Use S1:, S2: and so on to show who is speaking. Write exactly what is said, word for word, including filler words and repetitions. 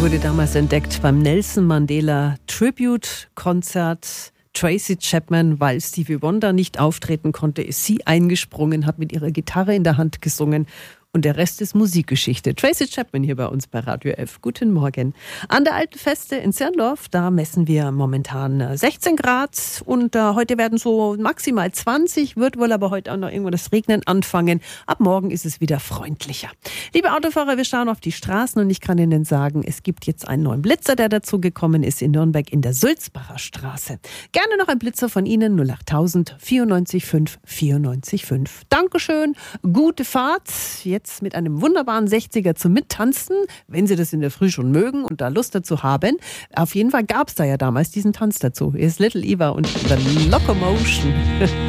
S1: wurde damals entdeckt beim Nelson Mandela Tribute Konzert. Tracy Chapman, weil Stevie Wonder nicht auftreten konnte, ist sie eingesprungen, hat mit ihrer Gitarre in der Hand gesungen. Und der Rest ist Musikgeschichte. Tracy Chapman hier bei uns bei Radio F. Guten Morgen. An der Alten Feste in Zirndorf, da messen wir momentan sechzehn Grad. Und äh, heute werden so maximal zwanzig, wird wohl aber heute auch noch irgendwo das Regnen anfangen. Ab morgen ist es wieder freundlicher. Liebe Autofahrer, wir schauen auf die Straßen und ich kann Ihnen sagen, es gibt jetzt einen neuen Blitzer, der dazu gekommen ist in Nürnberg in der Sulzbacher Straße. Gerne noch ein Blitzer von Ihnen, null achttausend vierundneunzig fünf vierundneunzig fünf. Dankeschön, gute Fahrt. Jetzt mit einem wunderbaren sechziger zum Mittanzen, wenn Sie das in der Früh schon mögen und da Lust dazu haben. Auf jeden Fall gab es da ja damals diesen Tanz dazu. Hier ist Little Eva und The Locomotion.